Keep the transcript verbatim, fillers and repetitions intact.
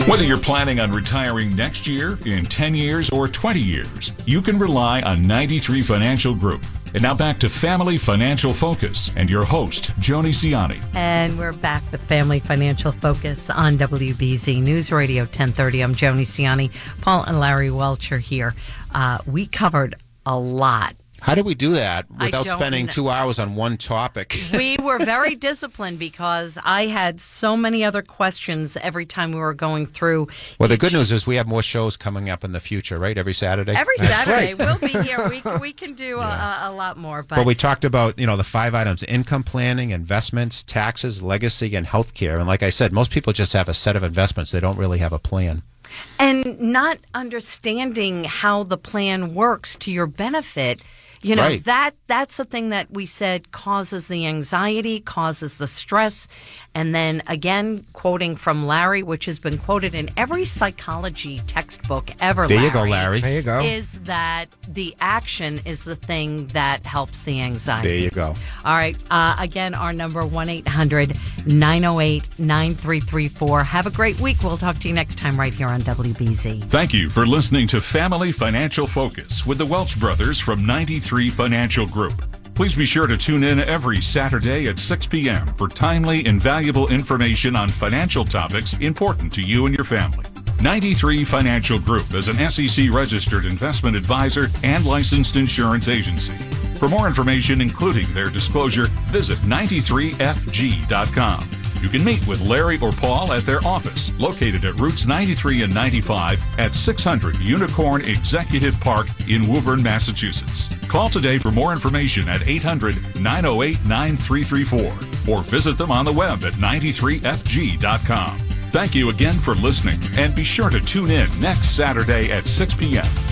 Whether you're planning on retiring next year, in ten years, or twenty years, you can rely on ninety-three Financial Group. And now back to Family Financial Focus and your host, Joni Ciani. And we're back with Family Financial Focus on W B Z News Radio ten thirty. I'm Joni Ciani. Paul and Larry Welch are here. Uh, we covered a lot. How did we do that without don't spending kn- two hours on one topic? We were very disciplined because I had so many other questions every time we were going through. Well, the each- good news is we have more shows coming up in the future, right? Every Saturday? Every Saturday. We'll be here. We, we can do Yeah. a, a lot more. But, But we talked about, you know, the five items: income planning, investments, taxes, legacy, and healthcare. And like I said, most people just have a set of investments. They don't really have a plan. And not understanding how the plan works to your benefit. You know, Right. that that's the thing that we said causes the anxiety, causes the stress. And then again, quoting from Larry, which has been quoted in every psychology textbook ever, There Larry, you go, Larry. There you go. is that the action is the thing that helps the anxiety. There you go. All right. Uh, again, our number, one eight hundred nine oh eight nine three three four. Have a great week. We'll talk to you next time right here on W B Z. Thank you for listening to Family Financial Focus with the Welch brothers from ninety-three Financial Group. Please be sure to tune in every Saturday at six p.m. for timely and valuable information on financial topics important to you and your family. ninety-three Financial Group is an S E C-registered investment advisor and licensed insurance agency. For more information, including their disclosure, visit ninety-three F G dot com. You can meet with Larry or Paul at their office, located at Routes ninety-three and ninety-five at six hundred Unicorn Executive Park in Woburn, Massachusetts. Call today for more information at eight hundred nine oh eight nine three three four or visit them on the web at ninety-three F G dot com. Thank you again for listening, and be sure to tune in next Saturday at six p.m.